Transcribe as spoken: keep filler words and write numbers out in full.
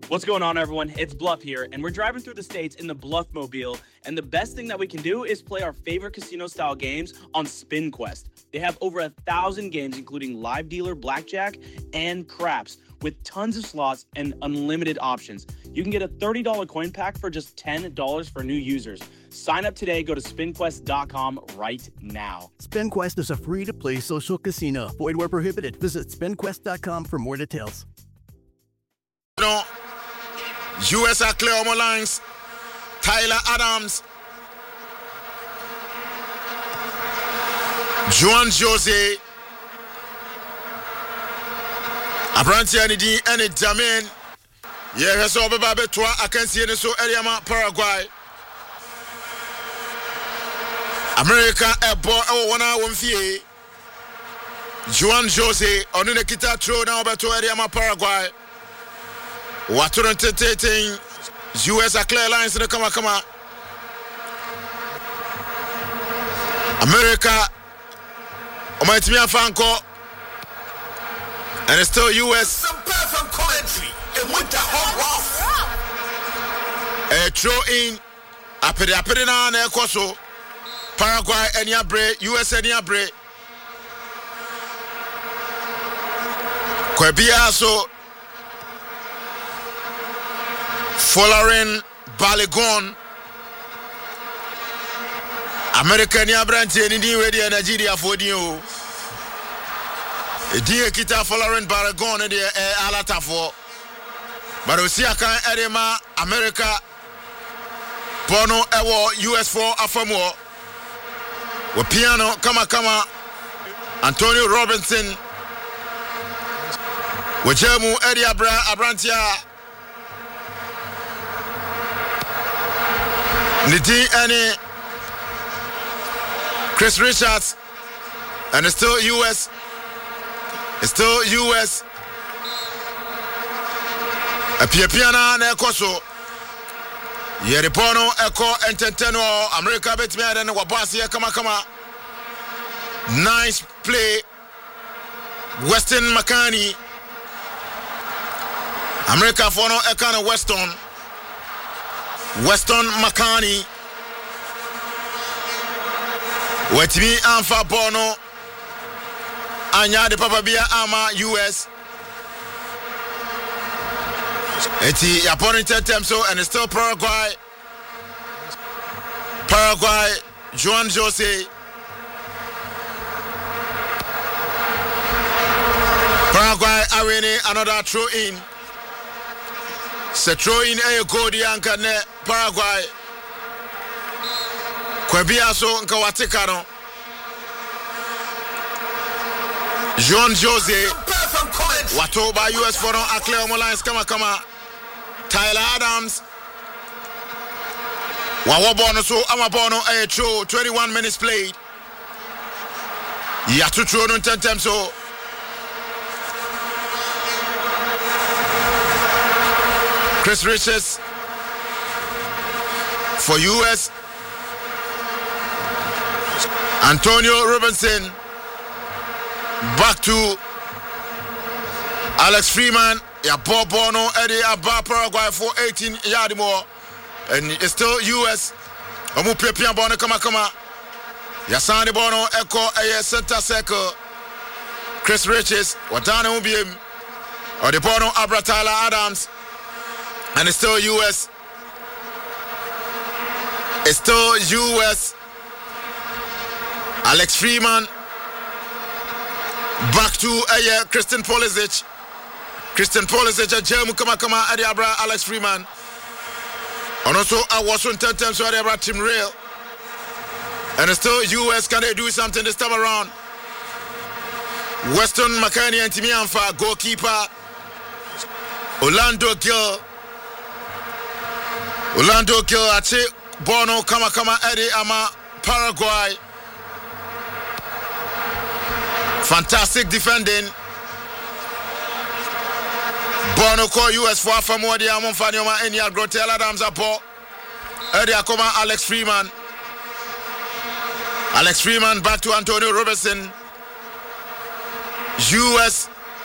What's going on, everyone? It's Bluff here, and we're driving through the states in the Bluffmobile, and the best thing that we can do is play our favorite casino-style games on SpinQuest. They have over a thousand games, including live dealer, blackjack, and craps, with tons of slots and unlimited options. You can get a thirty dollars coin pack for just ten dollars for new users. Sign up today. Go to spin quest dot com right now. SpinQuest is a free-to-play social casino. Void where prohibited. Visit spin quest dot com for more details. No. U S are clear on my lines. Tyler Adams. Juan Jose. Abranti Anidi and it Jamin. Yeah, so Babe Toa. I can see it so Eliama Paraguay. America airborne oh one hour one fee. Juan Jose on the Kita throw now to Eliama Paraguay. What are entertaining U S are clear lines in the Kama Kama. America Omatimia Franco. And it's still U S. Some perfect commentary and with the home off. A throw in. Apede apede na na ekoso. Paraguay any abre, U S any abre. Kwebia so Following Balogun. American Yabranti and Indian Radio Nigeria for you. Dear Kita following Balogun and the Alata for Barosia Edema, America, Bono Ewo, U S four Afamo, with piano, Kama Kama, Antonio Robinson, with Jemu Eddie Abra Abrantia. Nidi any Chris Richards, and it's still U S. It's still U S. A Piapiana na Ekoso. Yeripono Eko Ententeno America bet me and Wabasi Kama Kama. Nice play. Weston McCarney. America Fono Ekana Weston. Weston McCarney. Wetimi Anfa Bono. Anya de Papa Bia Ama U S. Eti Yaponi Temso and it's still Paraguay. Paraguay, Juan Jose. Paraguay Arene, another throw in. Se throw in a Godi Ankane, Paraguay. Kwebiaso Nkawatikano. Juan Jose. Watoba U S forum Acleo Molines Kama Kama. Tyler Adams. Wawabono so Amabono a throw. twenty-one minutes played. Yatu throw no ten times so. Chris Richards for U S. Antonio Robinson. Back to Alex Freeman. Yeah, Bob Bono, Eddie Abba Paraguay for eighteen yard more. And it's still U S. Omu Pepian Bono Kama Kama. Yasani Bono Echo a center circle. Chris Richards. Watana Ubim. Or the Bono Abra Tyler Adams. And it's still U S. It's still U S. Alex Freeman. Back to uh, Christian Pulisic. Christian Pulisic, Jemu Kama Kama, Adiabra, Alex Freeman. And also, I was on ten times, so Adiabra, Tim Rail. And it's still U S. Can they do something this time around? Weston McCarney and Timi Anfa, goalkeeper. Orlando Gill. Orlando Gill, Ache, Bono, Kama Kama, Eddie Ama, Paraguay. Fantastic defending. Bono call U S for Afamodi Amon Fanyoma Enya Grotel Adams Apo. Eddie Akoma Alex Freeman. Alex Freeman back to Antonio Robertson. U S